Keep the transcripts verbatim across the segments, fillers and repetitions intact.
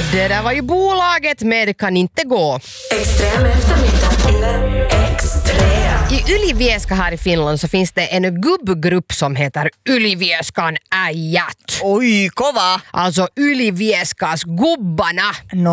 Det där var ju bolaget med Kan inte gå. Extrem eftermiddag. Extrem. I Ylivieska här i Finland så finns det en gubbgrupp som heter Ylivieskan äijät. Oj, kova! Alltså Ylivieskas gubbarna.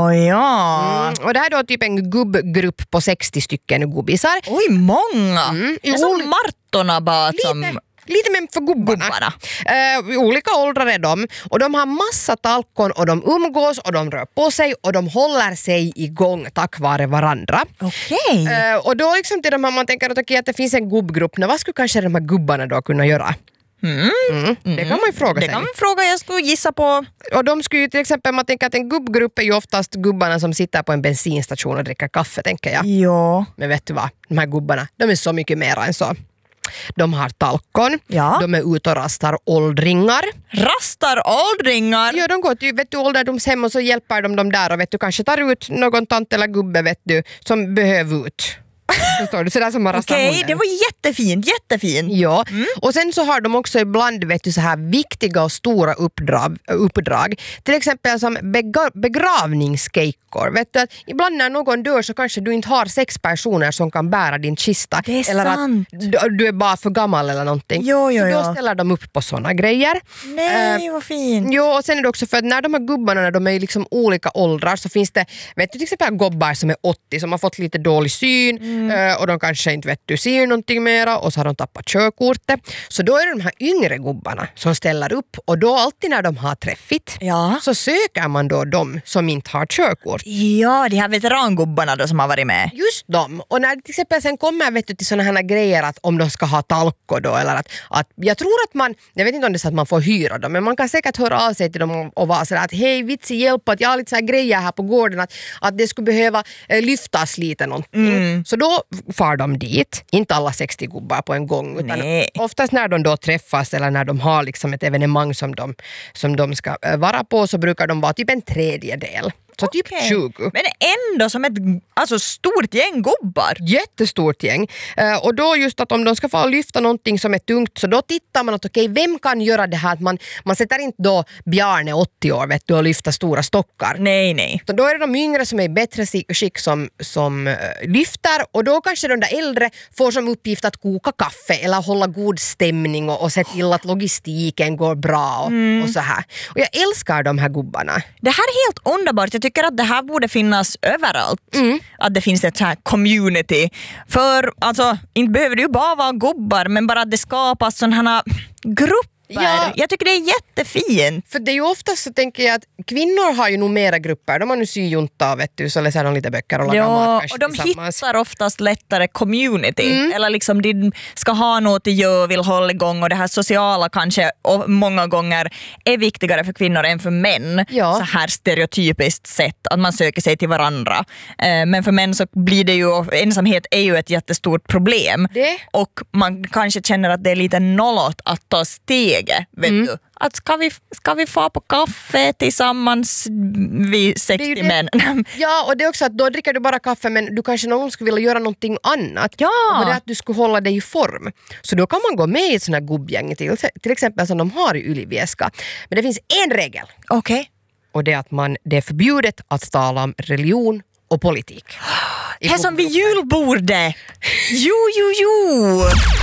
Nåja. Mm, och det här är då typ en gubbgrupp på sextio stycken gubbisar. Oj, många. Mm, Det är som Martona bara som... Lite. Lite mer för gubbarna. gubbarna. Uh, olika åldrar är de. Och de har massa talkon och de umgås och de rör på sig och de håller sig igång tack vare varandra. Okej. Okay. Uh, och då liksom till de här, man tänker att, okay, att det finns en gubbgrupp. Vad skulle kanske de här gubbarna då kunna göra? Mm. Mm. Det kan man ju fråga det sig. Det kan man fråga, jag skulle gissa på. Och de skulle ju till exempel, man tänker att en gubbgrupp är ju oftast gubbarna som sitter på en bensinstation och dricker kaffe, tänker jag. Ja. Men vet du vad? De här gubbarna, de är så mycket mer än så. De har talkon, ja. De är ute och rastar åldringar. Rastar åldringar? Ja, de går till vet du, ålderdomshem och så hjälper de dem där och vet du, kanske tar ut någon tant eller gubbe vet du, som behöver ut. Förstår du? Sådär som man rastar Okej, hunden. det var jättefint, jättefint. Ja, mm. Och sen så har de också ibland vet du, så här viktiga och stora uppdrag, uppdrag. Till exempel som bega- begravningskejkor. Vet du, att ibland när någon dör så kanske du inte har sex personer som kan bära din kista. Det är eller sant. att du är bara för gammal eller någonting. Jo, jo, så då jo. ställer de upp på såna grejer. Nej, uh, vad fint. Jo, och sen är det också för att när de här gubbarna när de är liksom olika åldrar så finns det, vet du, till exempel gubbar som är åttio som har fått lite dålig syn. Mm. Och de kanske inte vet du ser någonting mera och så har de tappat körkortet. Så då är det de här yngre gubbarna som ställer upp och då alltid när de har träffit ja. så söker man då de som inte har körkort. Ja, de här veterangubbarna då som har varit med. Just dem. Och när till exempel sen kommer vet du, till såna här grejer att om de ska ha talko då eller att, att jag tror att man, jag vet inte om det är så att man får hyra dem men man kan säkert höra av sig till dem och, och vara sådär att hej vitsi hjälp att jag har lite så här grejer här på gården att, att det skulle behöva eh, lyftas lite någonting. Mm. Så då far de dit, inte alla sextio gubbar på en gång utan Nej. oftast när de då träffas eller när de har liksom ett evenemang som de, som de ska vara på så brukar de vara typ en tredjedel. Så okay. typ tjugo. Men ändå som ett alltså, stort gäng gubbar. Jättestort gäng. Uh, och då just att om de ska få lyfta någonting som är tungt så då tittar man att okej, okay, vem kan göra det här? Att man, man sätter inte då Bjarne åttio år vet du, och lyfta stora stockar. Nej, nej. Så då är det de yngre som är i bättre skick som, som uh, lyfter och då kanske de där äldre får som uppgift att koka kaffe eller hålla god stämning och, och se till att logistiken går bra och, mm. och så här. Och jag älskar de här gubbarna. Det här är helt underbart. Jag tycker att det här borde finnas överallt. Mm. Att det finns ett så här community. För alltså, inte behöver det ju bara vara gubbar men bara att det skapas sådana här grupper. Ja. Jag tycker det är jättefint. För det är ju oftast så tänker jag att kvinnor har ju nog mera grupper. De har nu syjunta vet du, så läser de lite böcker och lagar ja, mat kanske och de tillsammans. hittar oftast lättare community. Mm. Eller liksom de ska ha något att göra, vill hålla igång och det här sociala kanske och många gånger är viktigare för kvinnor än för män. Ja. Så här stereotypiskt sett att man söker sig till varandra. Men för män så blir det ju, ensamhet är ju ett jättestort problem. Det? Och man kanske känner att det är lite nollot att ta steg. Vet mm. du? Att ska vi, ska vi få på kaffe tillsammans vi sextio män? Ja, och det är också att då dricker du bara kaffe men du kanske någon skulle vilja göra någonting annat. Ja. Och det är att du skulle hålla dig i form. Så då kan man gå med i ett sån här gubbgäng till, till exempel som de har i Ylivieska. Men det finns en regel. Okej. Okay. Och det är att man, det är förbjudet att tala om religion och politik. Det är som vid julbordet. Jo, jo, jo.